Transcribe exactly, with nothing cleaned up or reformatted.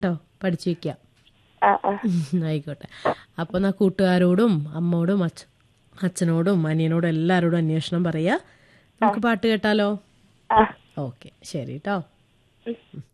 കേട്ടോ, പഠിച്ചു വെക്കാം. ആ ആ ആയിക്കോട്ടെ. അപ്പോൾ എന്നാ കൂട്ടുകാരോടും അമ്മോടും അച്ഛ അച്ഛനോടും അനിയനോടും എല്ലാവരോടും അന്വേഷണം പറയാ. നമുക്ക് പാട്ട് കേട്ടാലോ? ആ ഓക്കെ, ശരി കേട്ടോ. ഉം.